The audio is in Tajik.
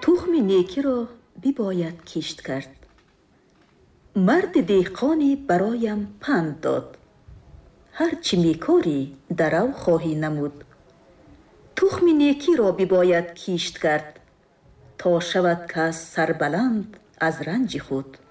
тухми некиро бибояд кишт кард. марди деҳқоне бароям панд дод. ҳар чӣ мекорӣ дарав хоҳӣ намуд. тухми некиро бибояд кишт кард, то шавад кас сарбаланд аз ранҷи худ.